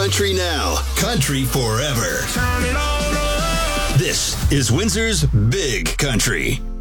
country now, country forever. Turn it on up. This is Windsor's Big Country.